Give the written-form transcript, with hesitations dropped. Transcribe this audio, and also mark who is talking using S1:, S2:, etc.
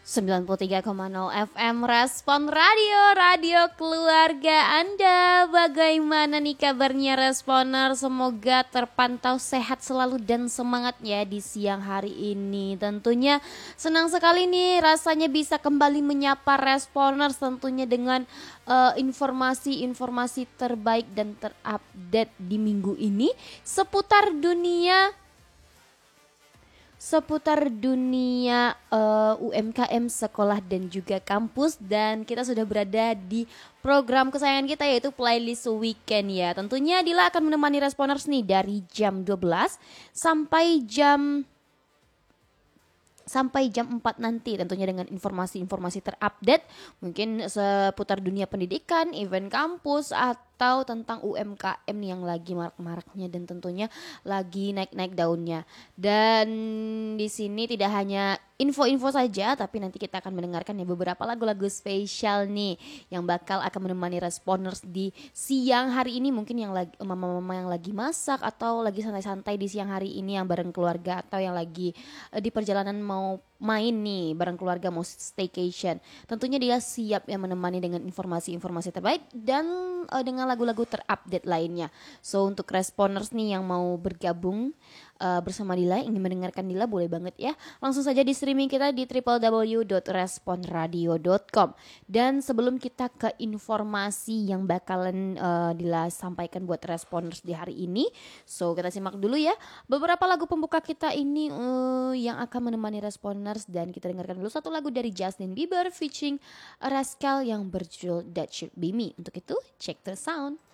S1: 93,0 FM Respon Radio, radio keluarga Anda. Bagaimana nih kabarnya Responer? Semoga terpantau sehat selalu dan semangat ya di siang hari ini. Tentunya senang sekali nih rasanya bisa kembali menyapa Responers, tentunya dengan informasi-informasi terbaik dan terupdate di minggu ini seputar dunia UMKM, sekolah dan juga kampus. Dan kita sudah berada di program kesayangan kita yaitu Playlist Weekend ya. Tentunya Dila akan menemani Responers nih dari jam 12 sampai jam 4 nanti, tentunya dengan informasi-informasi terupdate mungkin seputar dunia pendidikan, event kampus, atau tentang UMKM yang lagi marak-maraknya dan tentunya lagi naik-naik daunnya. Dan di sini tidak hanya info-info saja, tapi nanti kita akan mendengarkan ya beberapa lagu-lagu spesial nih yang bakal akan menemani Responers di siang hari ini. Mungkin yang lagi mama-mama yang lagi masak atau lagi santai-santai di siang hari ini yang bareng keluarga, atau yang lagi di perjalanan mau main nih bareng keluarga, mau staycation. Tentunya dia siap ya menemani dengan informasi-informasi terbaik dan dengan lagu-lagu terupdate lainnya. So untuk Responers nih yang mau bergabung bersama Dila, ingin mendengarkan Dila, boleh banget ya. Langsung saja di streaming kita di www.responradio.com. Dan sebelum kita ke informasi yang bakalan Dila sampaikan buat Responers di hari ini, so kita simak dulu ya beberapa lagu pembuka kita ini yang akan menemani Responers. Dan kita dengarkan dulu satu lagu dari Justin Bieber featuring Rascal yang berjudul That Should Be Me. Untuk itu, check the sound.